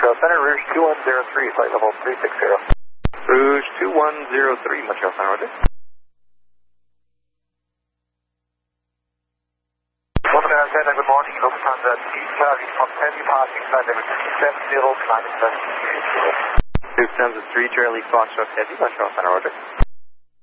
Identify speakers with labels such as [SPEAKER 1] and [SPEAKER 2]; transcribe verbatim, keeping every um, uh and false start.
[SPEAKER 1] Montreal Center, Rouge two one zero three, flight level three six zero.
[SPEAKER 2] Rouge two one zero three, Montreal Center, roger.
[SPEAKER 1] Montreal Center, good morning. Lufthansa Charlie from ten, departing flight level seven zero, climate seven.
[SPEAKER 2] Lufthansa three Charlie Foxtrot Heavy, Montreal Center, roger.